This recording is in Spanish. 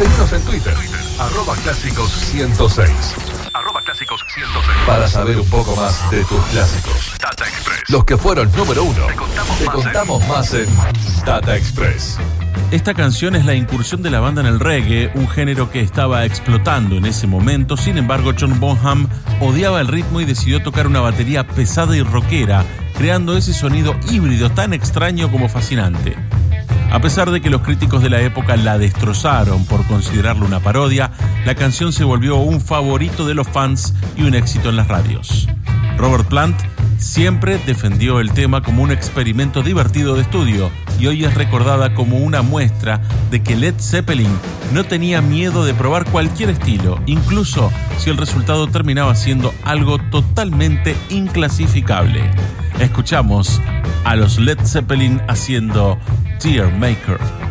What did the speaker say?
Seguinos en Twitter, @clásicos106. Para saber un poco más de tus clásicos. Data Express. Los que fueron número 1. Te contamos más en Data Express. Esta canción es la incursión de la banda en el reggae, un género que estaba explotando en ese momento. Sin embargo, John Bonham odiaba el ritmo y decidió tocar una batería pesada y rockera, creando ese sonido híbrido tan extraño como fascinante. A pesar de que los críticos de la época la destrozaron por considerarlo una parodia, la canción se volvió un favorito de los fans y un éxito en las radios. Robert Plant siempre defendió el tema como un experimento divertido de estudio y hoy es recordada como una muestra de que Led Zeppelin no tenía miedo de probar cualquier estilo, incluso si el resultado terminaba siendo algo totalmente inclasificable. Escuchamos a los Led Zeppelin haciendo Tear Maker.